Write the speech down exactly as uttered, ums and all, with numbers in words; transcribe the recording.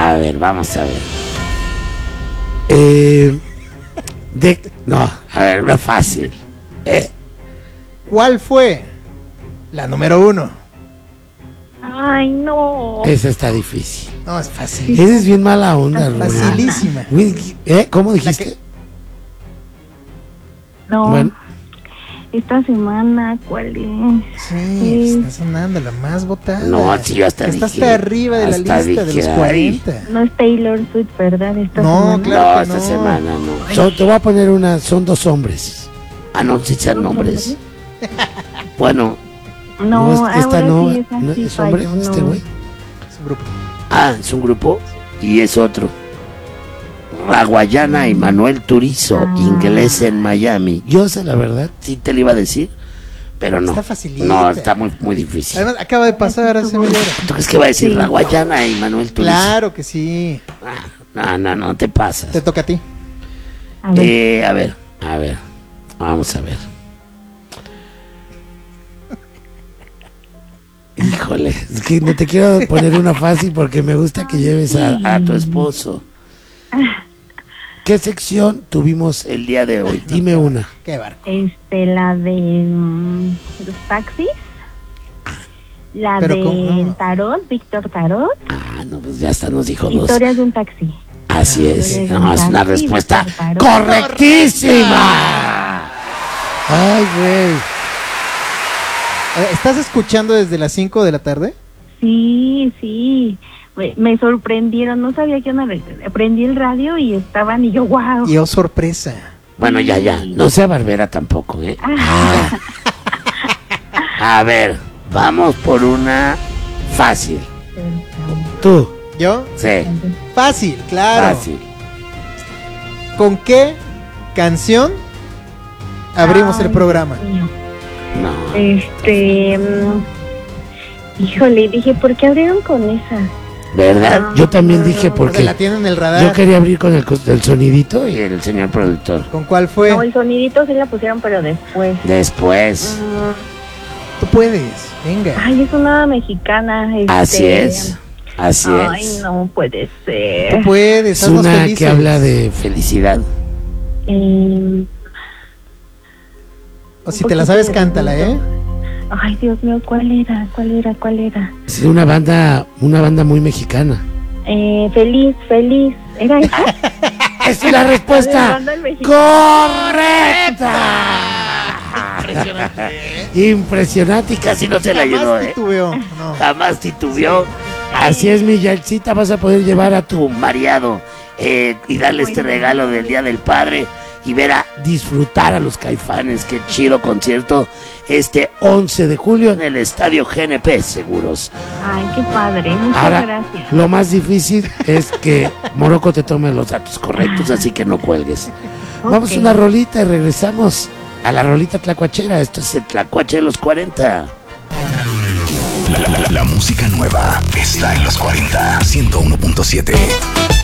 A ver, vamos a ver. Eh, de, no, a ver, no es fácil. Eh, ¿Cuál fue la número uno? Ay, no. esa está difícil. No, es fácil. Eres bien mala onda, Rubén. Facilísima. ¿Eh? ¿Cómo dijiste? que- No. Bueno, Esta semana, ¿cuál es? Sí, está sonando la más votada. no, sí, yo hasta Está dije. hasta arriba de la hasta lista de dije, los ay, cuarenta. No es Taylor Swift, ¿verdad? Esta No, semana. claro. No, que esta no. semana no. Son- te voy a poner una, son dos hombres. Ah, no, sí sean nombres. Bueno, No, no es, esta ahora no, sí, esa no sí es hombre, falló, este no. güey. Es un grupo. Ah, es un grupo y es otro. Raguayana y Manuel Turizo, Ah. inglés en Miami. Yo sé la verdad, sí te lo iba a decir, pero no. Está facilita. No, está muy, muy difícil. Además, acaba de pasar hace media hora. ¿Tú crees que va a decir Sí. Raguayana y Manuel Turizo? Claro que sí. Ah, no, no, no te pasas. Te toca a ti. A ver. Eh, a ver, a ver, vamos a ver. Híjole, es que no te quiero poner una fácil porque me gusta que lleves a, a tu esposo. ¿Qué sección tuvimos el día de hoy? Dime una. Qué barco. Este, la de mm, los taxis. La Pero de ¿cómo? Tarot, Víctor Tarot. Ah, no, pues ya hasta nos dijo dos. Historias de un taxi. Así es. Historias de No, un es una taxi, respuesta Víctor Tarot. correctísima. Ay, güey. Eh, ¿Estás escuchando desde las cinco de la tarde? Sí, sí. Me, me sorprendieron, no sabía que una vez. Prendí el radio y estaban y yo, wow. Y oh, sorpresa. Bueno, ya, ya. No sea barbera tampoco, ¿eh? Ah, A ver, vamos por una fácil. Tú. ¿Yo? Sí, Fácil, claro. fácil. ¿Con qué canción abrimos el Ay, programa? Dios mío. No. Este. mm, híjole, dije, ¿por qué abrieron con esa? ¿Verdad? Yo también dije Porque porque la tienen en el radar. yo quería abrir con el, el sonidito y el señor productor. ¿Con cuál fue? No, el sonidito sí la pusieron, pero después. Después. Mm, Tú puedes, venga. ay, es una mexicana. Este, Así es. Así Ay, es. no puede Tú ser. puedes, Es haznos una felices. que habla de felicidad. Eh, O si te la sabes, cántala, ¿eh? ay, Dios mío, ¿cuál era? ¿Cuál era? ¿Cuál era? Es una banda, una banda muy mexicana. Eh, feliz, feliz. ¿Era esa? ¡Es la respuesta Banda del mexicano. correcta! Impresionante y casi no se la ayudó, Jamás ¿eh? titubeó, no. Jamás titubeó. Así es, mi Yalcita, vas a poder llevar a tu mareado eh, y darle este regalo del Día del Padre y ver a disfrutar a los Caifanes. Qué chido concierto este once de julio en el Estadio G N P Seguros. Ay, qué padre. Muchas Ahora, gracias. lo más difícil es que Morocco te tome los datos correctos, así que no cuelgues. Vamos a Ok. una rolita y regresamos a la rolita tlacuachera. Esto es el Tlacuache de los cuarenta. La, la- la música nueva está en los cuarenta, ciento uno punto siete.